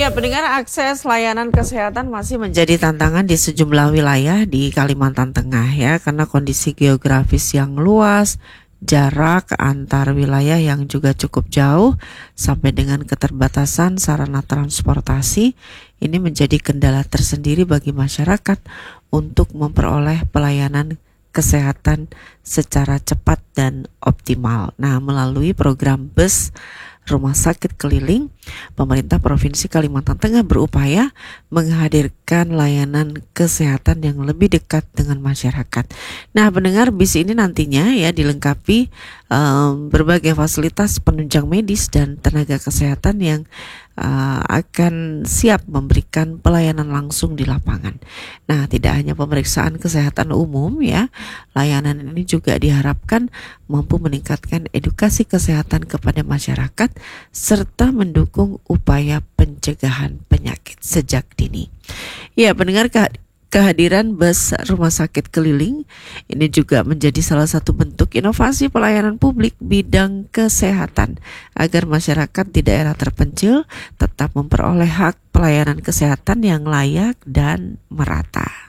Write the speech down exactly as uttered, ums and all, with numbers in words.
Ya, pendengar, akses layanan kesehatan masih menjadi tantangan di sejumlah wilayah di Kalimantan Tengah ya, karena kondisi geografis yang luas, jarak antar wilayah yang juga cukup jauh, sampai dengan keterbatasan sarana transportasi, ini menjadi kendala tersendiri bagi masyarakat untuk memperoleh pelayanan kesehatan secara cepat dan optimal. Nah, melalui program bus Rumah Sakit Keliling, pemerintah Provinsi Kalimantan Tengah berupaya menghadirkan layanan kesehatan yang lebih dekat dengan masyarakat. Nah, pendengar, bis ini nantinya ya dilengkapi um, berbagai fasilitas penunjang medis dan tenaga kesehatan yang uh, akan siap memberikan pelayanan langsung di lapangan. Nah, tidak hanya pemeriksaan kesehatan umum ya, layanan ini juga diharapkan mampu meningkatkan edukasi kesehatan kepada masyarakat serta mendukung upaya pencegahan penyakit sejak dini. Ya, pendengar, kehadiran bus Rumah Sakit Keliling ini juga menjadi salah satu bentuk inovasi pelayanan publik bidang kesehatan agar masyarakat di daerah terpencil tetap memperoleh hak pelayanan kesehatan yang layak dan merata.